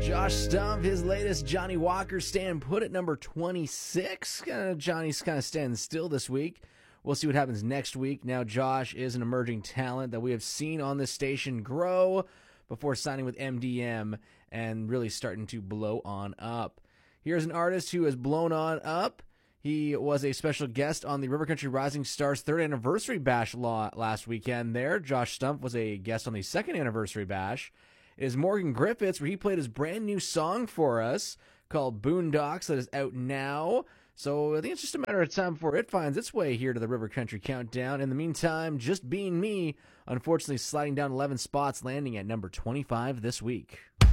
Josh Stumpf, his latest Johnny Walker stand put at number 26. Johnny's kind of standing still this week. We'll see what happens next week. Now, Josh is an emerging talent that we have seen on this station grow before signing with MDM and really starting to blow on up. Here's an artist who has blown on up. He was a special guest on the River Country Rising Stars 3rd Anniversary Bash last weekend there. Josh Stumpf was a guest on the 2nd Anniversary Bash. It is Morgan Griffiths, where he played his brand new song for us called Boondocks that is out now. So I think it's just a matter of time before it finds its way here to the River Country Countdown. In the meantime, Just Being Me, unfortunately sliding down 11 spots, landing at number 25 this week.